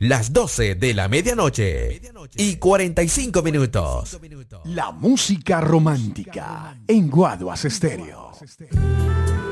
las 12 de la medianoche y 45 minutos. La música romántica en Guaduas Estéreo.